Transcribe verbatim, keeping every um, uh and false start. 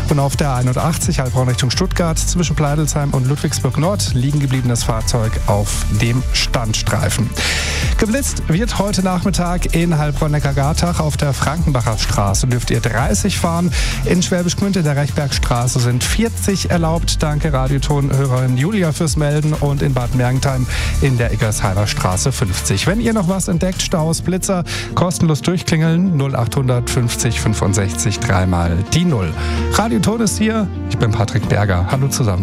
Und auf der einundachtzig Heilbronn Richtung Stuttgart zwischen Pleidelsheim und Ludwigsburg Nord liegen gebliebenes Fahrzeug auf dem Standstreifen. Geblitzt wird heute Nachmittag in Heilbronn-Neckargartach auf der Frankenbacher Straße. Dürft ihr dreißig fahren. In Schwäbisch Gmünd in der Rechbergstraße sind vierzig erlaubt. Danke Radioton-Hörerin Julia fürs Melden. Und in Bad Mergentheim in der Eggersheimer Straße fünfzig. Wenn ihr noch was entdeckt, Staus, Blitzer, kostenlos durchklingeln. null achthundert fünfzig fünfundsechzig dreimal die Null. Radioton ist hier. Ich bin Patrick Berger. Hallo zusammen.